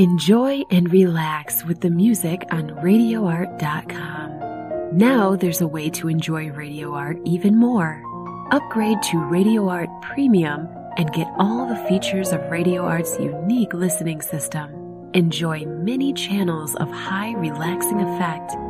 Enjoy and relax with the music on RadioArt.com. Now there's a way to enjoy Radio Art even more. Upgrade to Radio Art Premium and get all the features of Radio Art's unique listening system. Enjoy many channels of high relaxing effect